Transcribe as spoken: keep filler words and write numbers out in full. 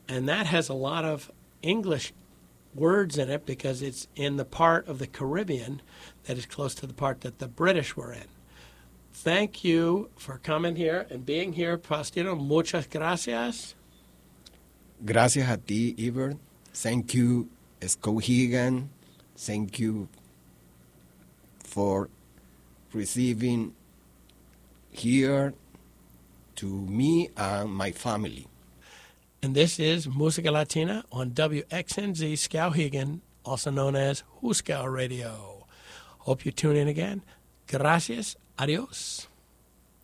And that has a lot of English words in it because it's in the part of the Caribbean that is close to the part that the British were in. Thank you for coming here and being here, Faustino. Muchas gracias. Gracias a ti, Ebert. Thank you, Skowhegan. Thank you for receiving here to me and my family. And this is Música Latina on W X N Z Skowhegan, also known as Huskow Radio. Hope you tune in again. Gracias. Adios.